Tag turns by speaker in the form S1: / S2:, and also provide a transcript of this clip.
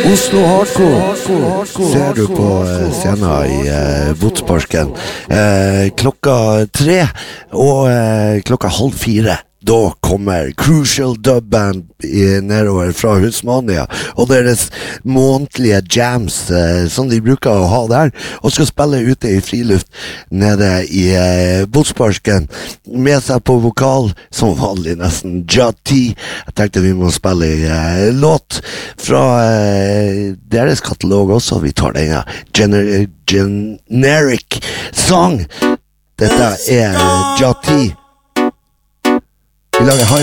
S1: Oslo Hardcore ser du på scenen i Botsparken klokka 3 og klokka halv 4. Da kommer Crucial Dub Band nedover fra Husmania og deres månedlige jams som de bruker å ha der, og skal spille ute i friluft nede i Botsparken med seg på vokal som vanlig nesten Jati. Jeg tenkte vi må spille låt fra deres katalog også. Vi tar denne Generic Song. Dette Jati. Vi lager high